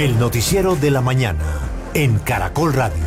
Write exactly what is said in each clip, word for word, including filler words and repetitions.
El noticiero de la mañana en Caracol Radio.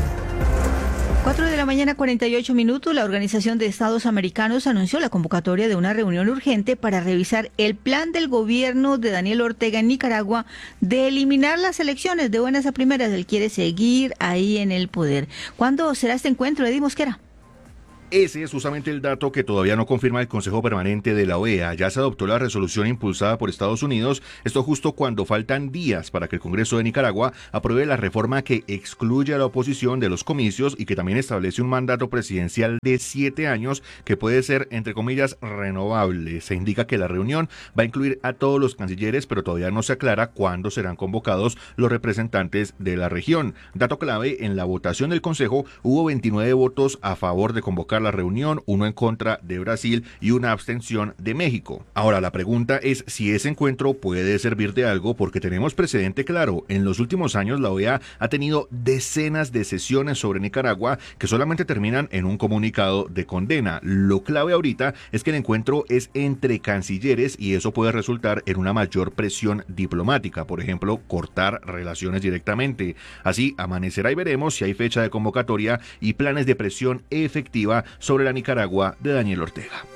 cuatro de la mañana, cuarenta y ocho minutos, la Organización de Estados Americanos anunció la convocatoria de una reunión urgente para revisar el plan del gobierno de Daniel Ortega en Nicaragua de eliminar las elecciones de buenas a primeras. Él quiere seguir ahí en el poder. ¿Cuándo será este encuentro, Eddie Mosquera? Ese es justamente el dato que todavía no confirma el Consejo Permanente de la O E A. Ya se adoptó la resolución impulsada por Estados Unidos, esto justo cuando faltan días para que el Congreso de Nicaragua apruebe la reforma que excluye a la oposición de los comicios y que también establece un mandato presidencial de siete años que puede ser, entre comillas, renovable. Se indica que la reunión va a incluir a todos los cancilleres, pero todavía no se aclara cuándo serán convocados los representantes de la región. Dato clave, en la votación del Consejo hubo veintinueve votos a favor de convocar la reunión, uno en contra de Brasil y una abstención de México. Ahora, la pregunta es si ese encuentro puede servir de algo, porque tenemos precedente claro. En los últimos años la O E A ha tenido decenas de sesiones sobre Nicaragua que solamente terminan en un comunicado de condena. Lo clave ahorita es que el encuentro es entre cancilleres y eso puede resultar en una mayor presión diplomática, por ejemplo, cortar relaciones directamente. Así, amanecerá y veremos si hay fecha de convocatoria y planes de presión efectiva sobre la Nicaragua de Daniel Ortega.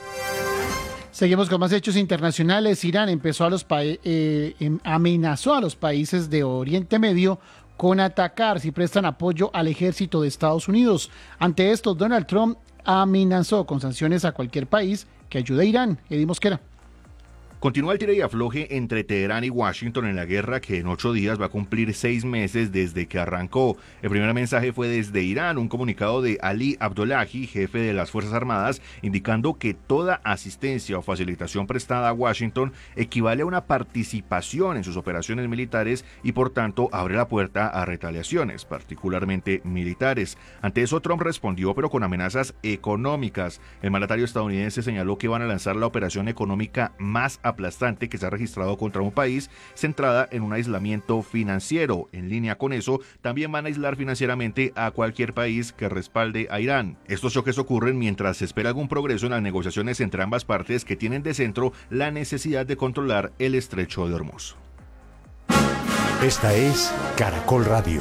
Seguimos con más hechos internacionales. Irán empezó a los pa- eh, amenazó a los países de Oriente Medio con atacar si prestan apoyo al ejército de Estados Unidos. Ante esto, Donald Trump amenazó con sanciones a cualquier país que ayude a Irán. Eddie Mosquera. Continúa el tira y afloje entre Teherán y Washington en la guerra que en ocho días va a cumplir seis meses desde que arrancó. El primer mensaje fue desde Irán, un comunicado de Ali Abdullahi, jefe de las Fuerzas Armadas, indicando que toda asistencia o facilitación prestada a Washington equivale a una participación en sus operaciones militares y por tanto abre la puerta a retaliaciones, particularmente militares. Ante eso, Trump respondió, pero con amenazas económicas. El mandatario estadounidense señaló que van a lanzar la operación económica más aplastante que se ha registrado contra un país, centrada en un aislamiento financiero. En línea con eso, también van a aislar financieramente a cualquier país que respalde a Irán. Estos choques ocurren mientras se espera algún progreso en las negociaciones entre ambas partes que tienen de centro la necesidad de controlar el estrecho de Hormuz. Esta es Caracol Radio.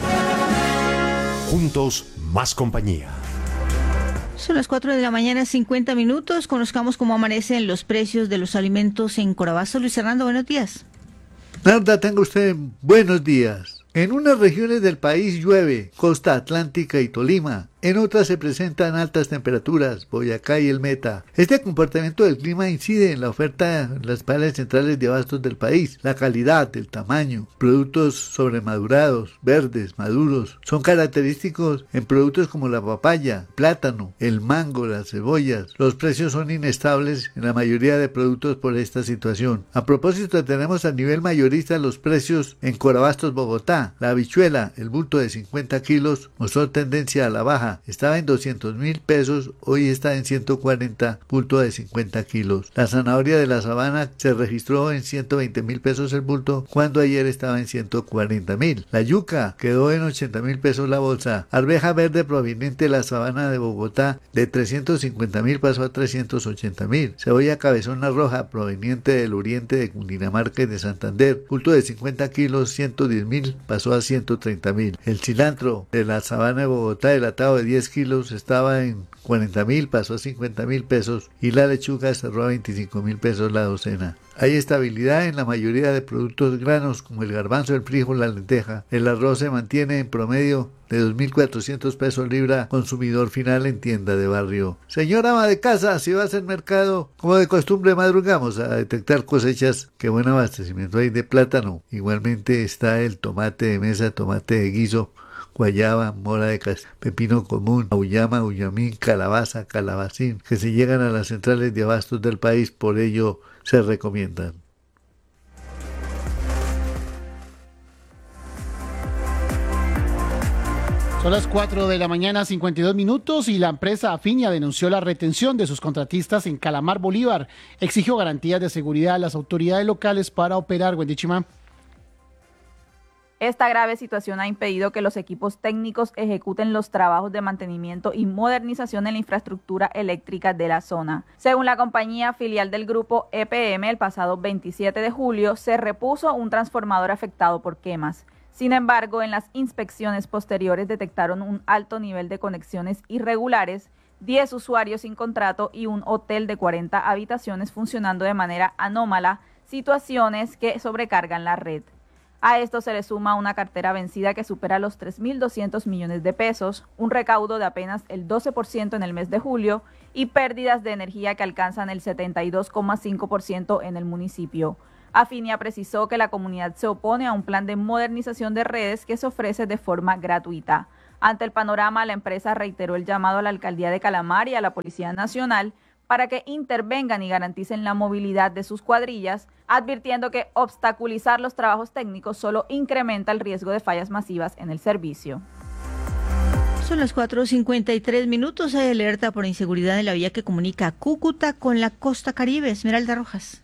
Juntos, más compañía. Son las cuatro de la mañana, cincuenta minutos. Conozcamos cómo amanecen los precios de los alimentos en Corabasto. Luis Hernando, buenos días. Narda, tenga usted buenos días. En unas regiones del país llueve, costa atlántica y Tolima. En otras se presentan altas temperaturas, Boyacá y el Meta. Este comportamiento del clima incide en la oferta en las palas centrales de abastos del país. La calidad, el tamaño, productos sobremadurados, verdes, maduros, son característicos en productos como la papaya, plátano, el mango, las cebollas. Los precios son inestables en la mayoría de productos por esta situación. A propósito, tenemos a nivel mayorista los precios en Corabastos, Bogotá. La habichuela, el bulto de cincuenta kilos, mostró tendencia a la baja. Estaba en doscientos mil pesos, hoy está en ciento cuarenta, bulto de cincuenta kilos. La zanahoria de la sabana se registró en ciento veinte mil pesos el bulto, cuando ayer estaba en ciento cuarenta mil. La yuca quedó en ochenta mil pesos la bolsa. Arveja verde proveniente de la sabana de Bogotá de trescientos cincuenta mil pasó a trescientos ochenta mil. Cebolla cabezona roja proveniente del oriente de Cundinamarca y de Santander, bulto de cincuenta kilos, ciento diez mil pasó a ciento treinta mil. El cilantro de la sabana de Bogotá, el atado de diez kilos, estaba en cuarenta mil, pasó a cincuenta mil pesos y la lechuga cerró a veinticinco mil pesos la docena. Hay estabilidad en la mayoría de productos granos como el garbanzo, el frijol, la lenteja. El arroz se mantiene en promedio de dos mil cuatrocientos pesos libra consumidor final en tienda de barrio. Señora ama de casa, si va a hacer mercado, como de costumbre madrugamos a detectar cosechas. Qué buen abastecimiento hay de plátano. Igualmente está el tomate de mesa, tomate de guiso, guayaba, mora de castilla, pepino común, auyama, auyamín, calabaza, calabacín, que se llegan a las centrales de abastos del país, por ello se recomiendan. Son las cuatro de la mañana, cincuenta y dos minutos, y la empresa Afinia denunció la retención de sus contratistas en Calamar, Bolívar. Exigió garantías de seguridad a las autoridades locales para operar. Wendy Chimán. Esta grave situación ha impedido que los equipos técnicos ejecuten los trabajos de mantenimiento y modernización en la infraestructura eléctrica de la zona. Según la compañía filial del grupo E P M, el pasado veintisiete de julio se repuso un transformador afectado por quemas. Sin embargo, en las inspecciones posteriores detectaron un alto nivel de conexiones irregulares, diez usuarios sin contrato y un hotel de cuarenta habitaciones funcionando de manera anómala, situaciones que sobrecargan la red. A esto se le suma una cartera vencida que supera los tres mil doscientos millones de pesos, un recaudo de apenas el doce por ciento en el mes de julio y pérdidas de energía que alcanzan el setenta y dos coma cinco por ciento en el municipio. Afinia precisó que la comunidad se opone a un plan de modernización de redes que se ofrece de forma gratuita. Ante el panorama, la empresa reiteró el llamado a la Alcaldía de Calamar y a la Policía Nacional para que intervengan y garanticen la movilidad de sus cuadrillas, advirtiendo que obstaculizar los trabajos técnicos solo incrementa el riesgo de fallas masivas en el servicio. Son las cuatro cincuenta y tres minutos. Hay alerta por inseguridad en la vía que comunica Cúcuta con la costa Caribe. Esmeralda Rojas.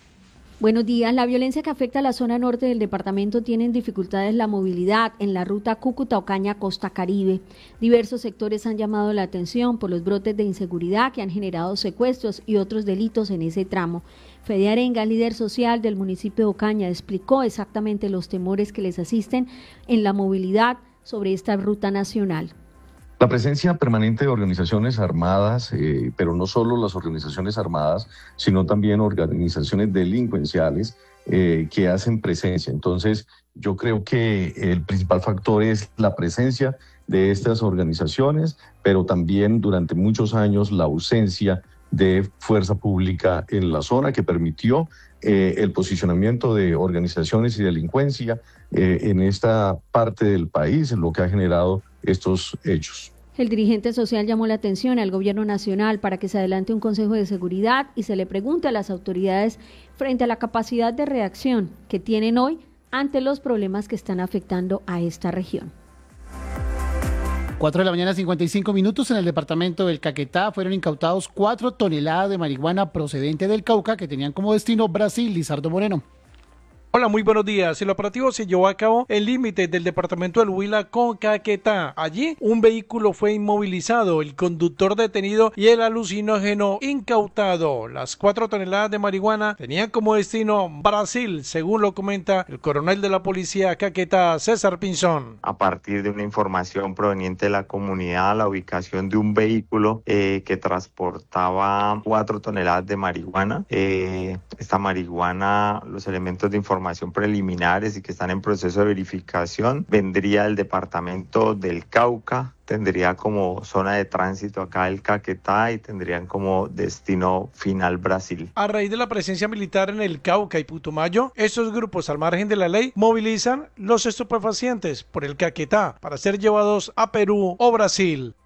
Buenos días. La violencia que afecta a la zona norte del departamento tiene dificultades la movilidad en la ruta Cúcuta-Ocaña-Costa Caribe. Diversos sectores han llamado la atención por los brotes de inseguridad que han generado secuestros y otros delitos en ese tramo. Fede Arenga, líder social del municipio de Ocaña, explicó exactamente los temores que les asisten en la movilidad sobre esta ruta nacional. La presencia permanente de organizaciones armadas, eh, pero no solo las organizaciones armadas, sino también organizaciones delincuenciales eh, que hacen presencia. Entonces, yo creo que el principal factor es la presencia de estas organizaciones, pero también durante muchos años la ausencia de fuerza pública en la zona que permitió eh, el posicionamiento de organizaciones y delincuencia eh, en esta parte del país, lo que ha generado estos hechos. El dirigente social llamó la atención al gobierno nacional para que se adelante un consejo de seguridad y se le pregunte a las autoridades frente a la capacidad de reacción que tienen hoy ante los problemas que están afectando a esta región. cuatro de la mañana, cincuenta y cinco minutos. En el departamento del Caquetá fueron incautados cuatro toneladas de marihuana procedente del Cauca que tenían como destino Brasil. Lizardo Moreno. Hola, muy buenos días. El operativo se llevó a cabo en límites del departamento del Huila con Caquetá. Allí, un vehículo fue inmovilizado, el conductor detenido y el alucinógeno incautado. Las cuatro toneladas de marihuana tenían como destino Brasil, según lo comenta el coronel de la policía Caquetá, César Pinzón. A partir de una información proveniente de la comunidad, la ubicación de un vehículo eh, que transportaba cuatro toneladas de marihuana. Eh, esta marihuana, los elementos de información preliminares y que están en proceso de verificación, vendría del departamento del Cauca, tendría como zona de tránsito acá el Caquetá y tendrían como destino final Brasil. A raíz de la presencia militar en el Cauca y Putumayo, estos grupos al margen de la ley movilizan los estupefacientes por el Caquetá para ser llevados a Perú o Brasil.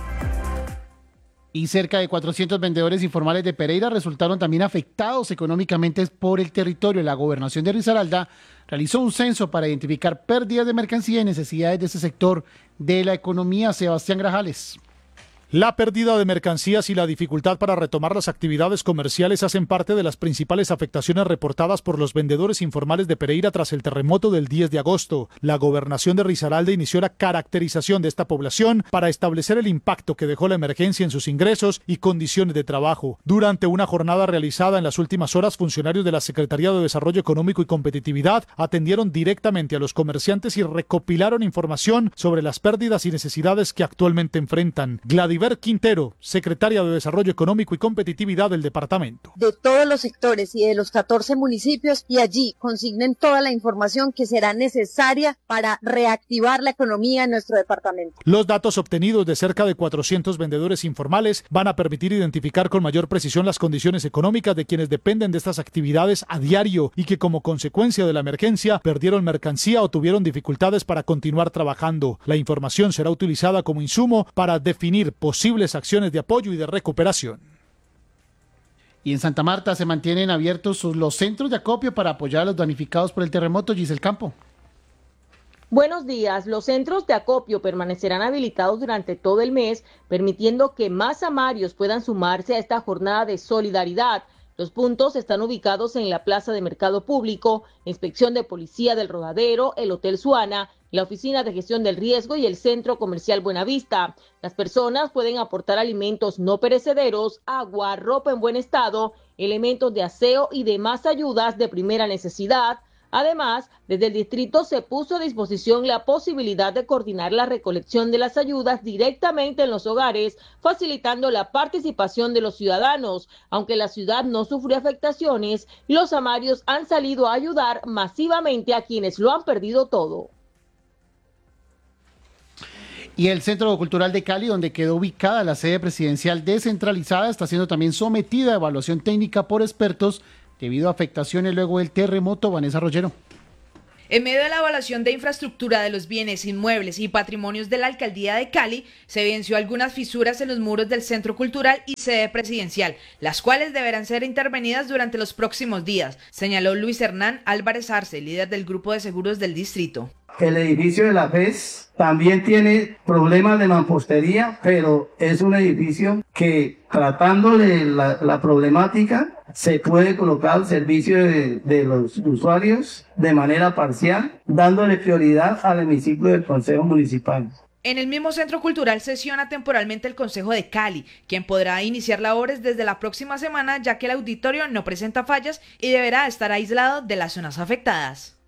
Y cerca de cuatrocientos vendedores informales de Pereira resultaron también afectados económicamente por el territorio. La gobernación de Risaralda realizó un censo para identificar pérdidas de mercancía y necesidades de ese sector de la economía. Sebastián Grajales. La pérdida de mercancías y la dificultad para retomar las actividades comerciales hacen parte de las principales afectaciones reportadas por los vendedores informales de Pereira tras el terremoto del diez de agosto. La gobernación de Risaralda inició la caracterización de esta población para establecer el impacto que dejó la emergencia en sus ingresos y condiciones de trabajo. Durante una jornada realizada en las últimas horas, funcionarios de la Secretaría de Desarrollo Económico y Competitividad atendieron directamente a los comerciantes y recopilaron información sobre las pérdidas y necesidades que actualmente enfrentan. Gladiver Quintero, secretaria de Desarrollo Económico y Competitividad del departamento. De todos los sectores y de los catorce municipios, y allí consignen toda la información que será necesaria para reactivar la economía en nuestro departamento. Los datos obtenidos de cerca de cuatrocientos vendedores informales van a permitir identificar con mayor precisión las condiciones económicas de quienes dependen de estas actividades a diario y que como consecuencia de la emergencia perdieron mercancía o tuvieron dificultades para continuar trabajando. La información será utilizada como insumo para definir posibles acciones de apoyo y de recuperación. Y en Santa Marta se mantienen abiertos los centros de acopio para apoyar a los damnificados por el terremoto. Giselle Campo. Buenos días. Los centros de acopio permanecerán habilitados durante todo el mes, permitiendo que más amarios puedan sumarse a esta jornada de solidaridad. Los puntos están ubicados en la Plaza de Mercado Público, Inspección de Policía del Rodadero, el Hotel Suana, la Oficina de Gestión del Riesgo y el Centro Comercial Buenavista. Las personas pueden aportar alimentos no perecederos, agua, ropa en buen estado, elementos de aseo y demás ayudas de primera necesidad. Además, desde el distrito se puso a disposición la posibilidad de coordinar la recolección de las ayudas directamente en los hogares, facilitando la participación de los ciudadanos. Aunque la ciudad no sufrió afectaciones, los amarios han salido a ayudar masivamente a quienes lo han perdido todo. Y el Centro Cultural de Cali, donde quedó ubicada la sede presidencial descentralizada, está siendo también sometida a evaluación técnica por expertos debido a afectaciones luego del terremoto. Vanessa Rollero. En medio de la evaluación de infraestructura de los bienes inmuebles y patrimonios de la Alcaldía de Cali, se evidenció algunas fisuras en los muros del Centro Cultural y sede presidencial, las cuales deberán ser intervenidas durante los próximos días, señaló Luis Hernán Álvarez Arce, líder del Grupo de Seguros del Distrito. El edificio de la F E S también tiene problemas de mampostería, pero es un edificio que, tratándole la, la problemática, se puede colocar al servicio de, de los usuarios de manera parcial, dándole prioridad al hemiciclo del Consejo Municipal. En el mismo Centro Cultural sesiona temporalmente el Consejo de Cali, quien podrá iniciar labores desde la próxima semana, ya que el auditorio no presenta fallas y deberá estar aislado de las zonas afectadas.